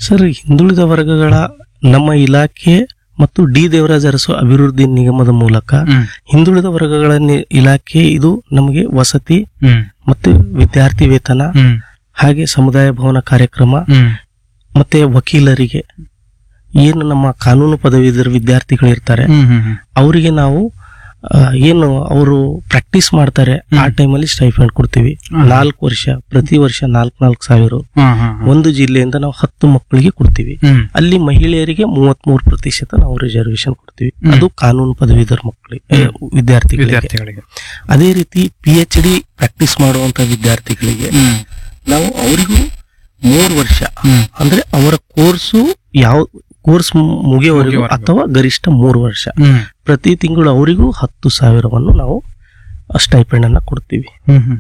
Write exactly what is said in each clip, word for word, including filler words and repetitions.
Sir, ಹಿಂದುಳಿದ ವರ್ಗಗಳ ನಮ್ಮ ಇಲಾಖೆ ಮತ್ತು ಡಿ ದೇವರಾಜ ಅರಸು ಅಭಿವೃದ್ಧಿ ನಿಗಮದ ಮೂಲಕ ಹಿಂದುಳಿದ ವರ್ಗಗಳ ಇಲಾಖೆ ಇದು ನಮಗೆ ವಸತಿ ಮತ್ತೆ ವಿದ್ಯಾರ್ಥಿ ವೇತನ ಹಾಗೆ ಸಮುದಾಯ ಭವನ ಕಾರ್ಯಕ್ರಮ ಮತ್ತೆ ವಕೀಲರಿಗೆ ಏನು ನಮ್ಮ ಕಾನೂನು ಪದವೀಧರ ವಿದ್ಯಾರ್ಥಿಗಳಿರ್ತಾರೆ ಅವರಿಗೆ ನಾವು ಏನು ಅವರು ಪ್ರಾಕ್ಟೀಸ್ ಮಾಡ್ತಾರೆ ಆ ಟೈಮಲ್ಲಿ ಸ್ಟೈಫಂಡ್ ಕೊಡ್ತೀವಿ. ನಾಲ್ಕು ವರ್ಷ ಪ್ರತಿ ವರ್ಷ ನಾಲ್ಕು ನಾಲ್ಕು ಸಾವಿರ ಒಂದು ಜಿಲ್ಲೆಯಿಂದ ನಾವು ಹತ್ತು ಮಕ್ಕಳಿಗೆ ಕೊಡ್ತೀವಿ. ಅಲ್ಲಿ ಮಹಿಳೆಯರಿಗೆ ಮೂವತ್ತ್ ಮೂರು ಪ್ರತಿಶತ ನಾವು ರಿಸರ್ವೇಶನ್ ಕೊಡ್ತೀವಿ. ಅದು ಕಾನೂನು ಪದವೀಧರ ಮಕ್ಕಳಿಗೆ ವಿದ್ಯಾರ್ಥಿಗಳಿಗೆ. ಅದೇ ರೀತಿ ಪಿ ಎಚ್ ಡಿ ಪ್ರಾಕ್ಟೀಸ್ ಮಾಡುವಂತ ವಿದ್ಯಾರ್ಥಿಗಳಿಗೆ ನಾವು ಅವರಿಗೂ ಮೂರು ವರ್ಷ ಅಂದ್ರೆ ಅವರ ಕೋರ್ಸು ಯಾವ ಕೋರ್ಸ್ ಮುಗಿಯವರೆಗೂ ಅಥವಾ ಗರಿಷ್ಠ ಮೂರು ವರ್ಷ ಪ್ರತಿ ತಿಂಗಳು ಅವರಿಗೂ ಹತ್ತು ಸಾವಿರವನ್ನು ನಾವು ಸ್ಟೈಪೆಂಡ್ ಅನ್ನ ಕೊಡ್ತೀವಿ.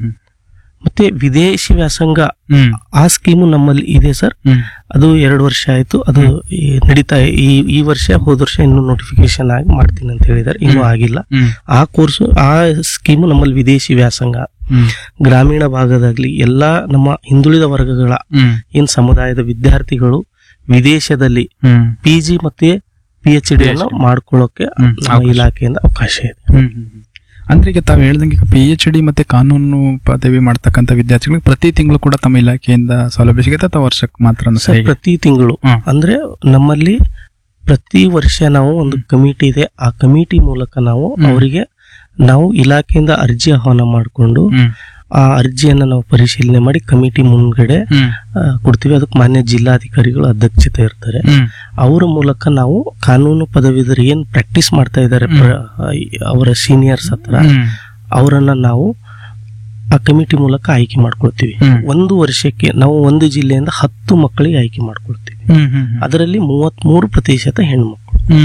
ಮತ್ತೆ ವಿದೇಶಿ ವ್ಯಾಸಂಗ ಆ ಸ್ಕೀಮು ನಮ್ಮಲ್ಲಿ ಇದೆ ಸರ್. ಅದು ಎರಡು ವರ್ಷ ಆಯ್ತು, ಅದು ನಡೀತಾ ಈ ಈ ವರ್ಷ ಹೋದ ವರ್ಷ ಇನ್ನು ನೋಟಿಫಿಕೇಶನ್ ಆಗಿ ಮಾಡ್ತೀನಿ ಅಂತ ಹೇಳಿದಾರೆ, ಇನ್ನೂ ಆಗಿಲ್ಲ. ಆ ಕೋರ್ಸ್ ಆ ಸ್ಕೀಮು ನಮ್ಮಲ್ಲಿ ವಿದೇಶಿ ವ್ಯಾಸಂಗ ಗ್ರಾಮೀಣ ಭಾಗದಾಗ್ಲಿ ಎಲ್ಲಾ ನಮ್ಮ ಹಿಂದುಳಿದ ವರ್ಗಗಳ ಏನ್ ಸಮುದಾಯದ ವಿದ್ಯಾರ್ಥಿಗಳು ವಿದೇಶದಲ್ಲಿ ಪಿ ಜಿ ಮತ್ತೆ ಪಿ ಎಚ್ ಡಿ ಅನ್ನು ಮಾಡ್ಕೊಳ್ಳೋಕೆ ನಮ್ಮ ಇಲಾಖೆಯಿಂದ ಅವಕಾಶ ಇದೆ. ಅಂದ್ರೆ ಈಗ ತಾವು ಹೇಳ್ದಂಗೆ ಪಿ ಎಚ್ ಡಿ ಮತ್ತೆ ಕಾನೂನು ಪದವಿ ಮಾಡ್ತಕ್ಕಂಥ ವಿದ್ಯಾರ್ಥಿಗಳಿಗೆ ಪ್ರತಿ ತಿಂಗಳು ಕೂಡ ತಮ್ಮ ಇಲಾಖೆಯಿಂದ ಸೌಲಭ್ಯ ಸಿಗುತ್ತೆ ಅಥವಾ ವರ್ಷಕ್ಕೆ ಮಾತ್ರ? ಪ್ರತಿ ತಿಂಗಳು ಅಂದ್ರೆ ನಮ್ಮಲ್ಲಿ ಪ್ರತಿ ವರ್ಷ ನಾವು ಒಂದು ಕಮಿಟಿ ಇದೆ. ಆ ಕಮಿಟಿ ಮೂಲಕ ನಾವು ಅವರಿಗೆ ನಾವು ಇಲಾಖೆಯಿಂದ ಅರ್ಜಿ ಆಹ್ವಾನ ಮಾಡಿಕೊಂಡು ಆ ಅರ್ಜಿಯನ್ನ ನಾವು ಪರಿಶೀಲನೆ ಮಾಡಿ ಕಮಿಟಿ ಮುಂದ್ಗಡೆ ಕೊಡ್ತೀವಿ. ಅದಕ್ಕೆ ಮಾನ್ಯ ಜಿಲ್ಲಾಧಿಕಾರಿಗಳು ಅಧ್ಯಕ್ಷತೆ ಇರ್ತಾರೆ. ಅವರ ಮೂಲಕ ನಾವು ಕಾನೂನು ಪದವೀಧರು ಏನ್ ಪ್ರಾಕ್ಟೀಸ್ ಮಾಡ್ತಾ ಇದ್ದಾರೆ ಅವರ ಸೀನಿಯರ್ಸ್ ಹತ್ರ ಅವರನ್ನ ನಾವು ಆ ಕಮಿಟಿ ಮೂಲಕ ಆಯ್ಕೆ ಮಾಡ್ಕೊಳ್ತೀವಿ. ಒಂದು ವರ್ಷಕ್ಕೆ ನಾವು ಒಂದು ಜಿಲ್ಲೆಯಿಂದ ಹತ್ತು ಮಕ್ಕಳಿಗೆ ಆಯ್ಕೆ ಮಾಡ್ಕೊಳ್ತೀವಿ. ಅದರಲ್ಲಿ ಮೂವತ್ತ್ ಮೂರು ಪ್ರತಿಶತ ಹೆಣ್ಮಕ್ಳು.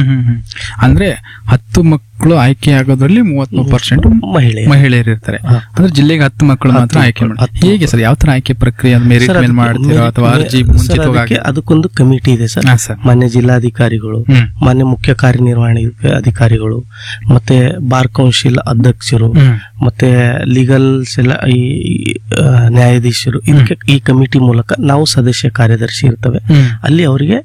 ಅಂದ್ರೆ ಹತ್ತು ಮಕ್ಕಳು ಆಯ್ಕೆ ಆಗೋದ್ರಲ್ಲಿ ಮೂವತ್ಮೂರು ಪರ್ಸೆಂಟ್ ಮಹಿಳೆ ಮಹಿಳೆಯರು ಇರ್ತಾರೆ. ಅಂದ್ರೆ ಜಿಲ್ಲೆಗೆ ಹತ್ತು ಮಕ್ಕಳು ಮಾತ್ರ ಆಯ್ಕೆ ಮಾಡ್ತಾರೆ. ಹೇಗೆ ಸರ್, ಯಾವ ತರ ಆಯ್ಕೆ ಪ್ರಕ್ರಿಯೆ ಮೆರಿಟ್ ಮೇಲೆ ಮಾಡ್ತೀರಾ ಅಥವಾ ಅರ್ಜಿ ಮುಂಚಿತವಾಗಿ? ಅದಕ್ಕೊಂದು ಕಮಿಟಿ ಇದೆ ಸರ್. ಮಾನ್ಯ ಜಿಲ್ಲಾಧಿಕಾರಿಗಳು, ಮಾನ್ಯ ಮುಖ್ಯ ಕಾರ್ಯನಿರ್ವಹಣೆ ಅಧಿಕಾರಿಗಳು, ಮತ್ತೆ ಬಾರ್ ಕೌನ್ಸಿಲ್ ಅಧ್ಯಕ್ಷರು, ಮತ್ತೆ ಲೀಗಲ್ಸ್ ಎಲ್ಲ ಈ ನ್ಯಾಯಾಧೀಶರು, ಇದಕ್ಕೆ ಈ ಕಮಿಟಿ ಮೂಲಕ ನಾವು ಸದಸ್ಯ ಕಾರ್ಯದರ್ಶಿ ಇರ್ತವೆ. ಅಲ್ಲಿ ಅವರಿಗೆ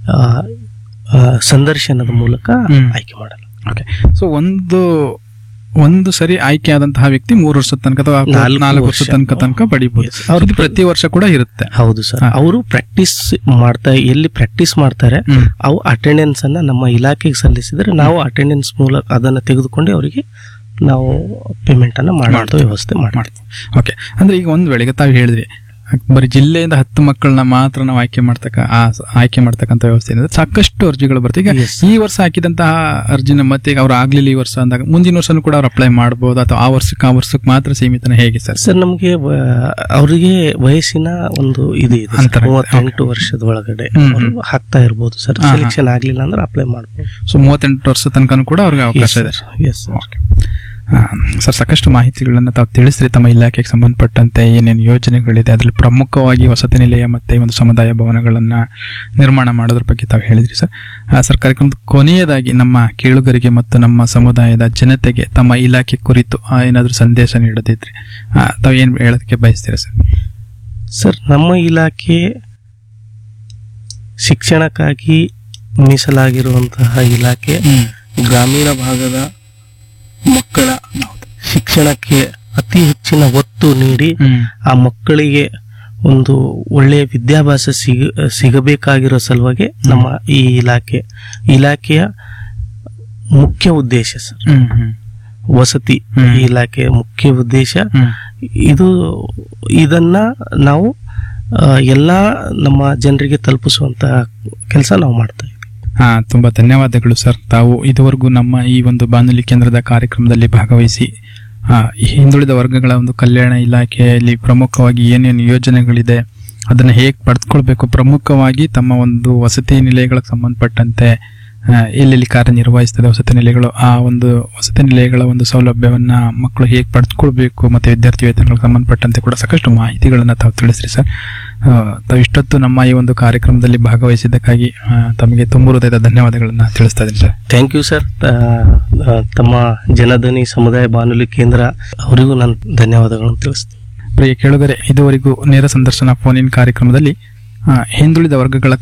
ಸಂದರ್ಶನದ ಮೂಲಕ ಆಯ್ಕೆ ಮಾಡಲ್ಲ. ಸೊ ಒಂದು ಒಂದು ಸರಿ ಆಯ್ಕೆ ಆದಂತಹ ವ್ಯಕ್ತಿ ಮೂರು ವರ್ಷದ ತನಕ ಅಥವಾ ನಾಲ್ಕು ವರ್ಷದ ತನಕ ತನಕ ಪಡಿಬಹುದು. ಅವ್ರಿಗೆ ಪ್ರತಿ ವರ್ಷ ಕೂಡ ಇರುತ್ತೆ. ಹೌದು ಸರ್. ಅವರು ಪ್ರಾಕ್ಟೀಸ್ ಮಾಡ್ತಾ ಎಲ್ಲಿ ಪ್ರಾಕ್ಟೀಸ್ ಮಾಡ್ತಾರೆ ಅವು ಅಟೆಂಡೆನ್ಸ್ ಅನ್ನ ನಮ್ಮ ಇಲಾಖೆಗೆ ಸಲ್ಲಿಸಿದ್ರೆ ನಾವು ಅಟೆಂಡೆನ್ಸ್ ಮೂಲಕ ಅದನ್ನ ತೆಗೆದುಕೊಂಡು ಅವರಿಗೆ ನಾವು ಪೇಮೆಂಟ್ ಅನ್ನ ಮಾಡುವಂತ ವ್ಯವಸ್ಥೆ ಮಾಡ್ತೀವಿ. ಓಕೆ. ಅಂದ್ರೆ ಈಗ ಒಂದ್ ವೇಳೆಗೆ ತಾವು ಹೇಳಿದ್ರಿ ಬರೀ ಜಿಲ್ಲೆಯಿಂದ ಹತ್ತು ಮಕ್ಕಳನ್ನ ಮಾತ್ರ ನಾವು ಆಯ್ಕೆ ಮಾಡ್ತಕ್ಕ ಆಯ್ಕೆ ಮಾಡ್ತಕ್ಕಂಥ ವ್ಯವಸ್ಥೆ ಇದೆ. ಸಾಕಷ್ಟು ಅರ್ಜಿಗಳು ಬರ್ತವೆ. ಈಗ ಈ ವರ್ಷ ಹಾಕಿದಂತಹ ಅರ್ಜಿನ ಮತ್ತೆ ಅವ್ರು ಆಗ್ಲಿಲ್ಲ ಈ ವರ್ಷ ಅಂದಾಗ ಮುಂದಿನ ವರ್ಷನೂ ಕೂಡ ಅವ್ರು ಅಪ್ಲೈ ಮಾಡಬಹುದು ಅಥವಾ ಆ ವರ್ಷಕ್ಕೆ ಆ ವರ್ಷಕ್ಕೆ ಮಾತ್ರ ಸೀಮಿತನ ಹೇಗೆ ಸರ್? ಸರ್, ನಮಗೆ ಅವರಿಗೆ ವಯಸ್ಸಿನ ಒಂದು ಇದು ಇದೆ, ಮೂವತ್ತೆಂಟು ವರ್ಷದ ಒಳಗಡೆ ಹಾಕ್ತಾ ಇರ್ಬೋದು ಸರ್. ಸೆಲೆಕ್ಷನ್ ಆಗ್ಲಿಲ್ಲ ಅಂದ್ರೆ ಅಪ್ಲೈ ಮಾಡಬಹುದು. ಸೊ ಮೂವತ್ತೆಂಟು ವರ್ಷ ತನಕ ಕೂಡ ಅವ್ರಿಗೆ ಅವಕಾಶ ಇದೆ. ಸರ್, ಸಾಕಷ್ಟು ಮಾಹಿತಿಗಳನ್ನ ತಾವು ತಿಳಿಸ್ರಿ. ತಮ್ಮ ಇಲಾಖೆಗೆ ಸಂಬಂಧಪಟ್ಟಂತೆ ಏನೇನು ಯೋಜನೆಗಳಿದೆ, ಅದರಲ್ಲಿ ಪ್ರಮುಖವಾಗಿ ವಸತಿ ನಿಲಯ ಮತ್ತೆ ಒಂದು ಸಮುದಾಯ ಭವನಗಳನ್ನ ನಿರ್ಮಾಣ ಮಾಡೋದ್ರ ಬಗ್ಗೆ ತಾವು ಹೇಳಿದ್ರಿ ಸರ್. ಸರ್, ಕಾರ್ಯಕ್ರಮದ ಕೊನೆಯದಾಗಿ ನಮ್ಮ ಕೇಳುಗರಿಗೆ ಮತ್ತು ನಮ್ಮ ಸಮುದಾಯದ ಜನತೆಗೆ ತಮ್ಮ ಇಲಾಖೆ ಕುರಿತು ಏನಾದ್ರೂ ಸಂದೇಶ ನೀಡೋದಿದ್ರೆ ತಾವು ಏನ್ ಹೇಳೋದಕ್ಕೆ ಬಯಸ್ತೀರಾ ಸರ್? ಸರ್, ನಮ್ಮ ಇಲಾಖೆ ಶಿಕ್ಷಣಕ್ಕಾಗಿ ಮೀಸಲಾಗಿರುವಂತಹ ಇಲಾಖೆ. ಗ್ರಾಮೀಣ ಭಾಗದ ಮಕ್ಕಳ ಶಿಕ್ಷಣಕ್ಕೆ ಅತಿ ಹೆಚ್ಚಿನ ಒತ್ತು ನೀಡಿ ಆ ಮಕ್ಕಳಿಗೆ ಒಂದು ಒಳ್ಳೆಯ ವಿದ್ಯಾಭ್ಯಾಸ ಸಿಗ ಸಿಗಬೇಕಾಗಿರೋ ಸಲುವಾಗಿ ನಮ್ಮ ಈ ಇಲಾಖೆ ಇಲಾಖೆಯ ಮುಖ್ಯ ಉದ್ದೇಶ ಸರ್ ವಸತಿ ಇಲಾಖೆಯ ಮುಖ್ಯ ಉದ್ದೇಶ ಇದು. ಇದನ್ನ ನಾವು ಎಲ್ಲಾ ನಮ್ಮ ಜನರಿಗೆ ತಲುಪಿಸುವಂತಹ ಕೆಲಸ ನಾವು ಮಾಡ್ತಾ ಇದ್ದೀವಿ. ಹಾ, ತುಂಬಾ ಧನ್ಯವಾದಗಳು ಸರ್. ತಾವು ಇದುವರೆಗೂ ನಮ್ಮ ಈ ಒಂದು ಬಾನುಲಿ ಕೇಂದ್ರದ ಕಾರ್ಯಕ್ರಮದಲ್ಲಿ ಭಾಗವಹಿಸಿ ಹಿಂದುಳಿದ ವರ್ಗಗಳ ಒಂದು ಕಲ್ಯಾಣ ಇಲಾಖೆಯಲ್ಲಿ ಪ್ರಮುಖವಾಗಿ ಏನೇನು ಯೋಜನೆಗಳಿದೆ ಅದನ್ನ ಹೇಗೆ ಪಡೆದುಕೊಳ್ಬೇಕು, ಪ್ರಮುಖವಾಗಿ ತಮ್ಮ ಒಂದು ವಸತಿ ನಿಲಯಗಳಿಗೆ ಸಂಬಂಧಪಟ್ಟಂತೆ ಎಲ್ಲೆಲ್ಲಿ ಕಾರ್ಯನಿರ್ವಹಿಸ್ತದೆ ವಸತಿ ನಿಲಯಗಳು, ಆ ಒಂದು ವಸತಿ ನಿಲಯಗಳ ಒಂದು ಸೌಲಭ್ಯವನ್ನ ಮಕ್ಕಳು ಹೇಗೆ ಪಡೆದುಕೊಳ್ಬೇಕು ಮತ್ತೆ ವಿದ್ಯಾರ್ಥಿ ವೇತನಗಳಿಗೆ ಸಂಬಂಧಪಟ್ಟಂತೆ ಕೂಡ ಸಾಕಷ್ಟು ಮಾಹಿತಿಗಳನ್ನ ತಾವು ತಿಳಿಸ್ರಿ ಸರ್. ತಾವು ಇಷ್ಟೊತ್ತು ನಮ್ಮ ಈ ಒಂದು ಕಾರ್ಯಕ್ರಮದಲ್ಲಿ ಭಾಗವಹಿಸಿದ್ದಕ್ಕಾಗಿ ತಮಗೆ ತುಂಬ ಹೃದಯದ ಧನ್ಯವಾದಗಳನ್ನ ತಿಳಿಸ್ತಾ ಇದ್ದೀನಿ ಸರ್. Thank you sir. ತಮ್ಮ ಜನಧ್ವನಿ ಸಮುದಾಯ ಬಾನುಲಿ ಕೇಂದ್ರ ಅವರಿಗೂ ನಾನು ಧನ್ಯವಾದಗಳನ್ನು ತಿಳಿಸ್ತೀನಿ. ಪ್ರಿಯ ಕೇಳುಗರೆ, ಇದುವರೆಗೂ ನೇರ ಸಂದರ್ಶನ ಫೋನ್ ಇನ್ ಕಾರ್ಯಕ್ರಮದಲ್ಲಿ ಹಿಂದುಳಿದ ವರ್ಗಗಳ